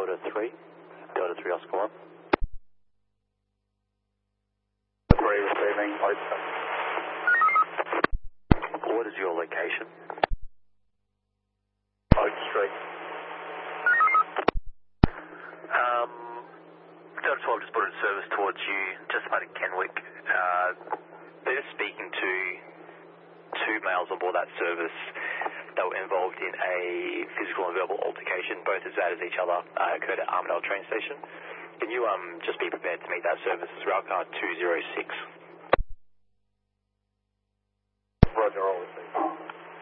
Delta 3 Oscar 1. 3 receiving, open. What is your location? Oak Street. Delta 12 just put in service towards you, just about in Kenwick. They're just speaking to two males on board that service that were involved in a physical and verbal altercation, both as bad as each other, occurred at Armadale train station. Can you just be prepared to meet that service? It's railcar 206. Roger, all received.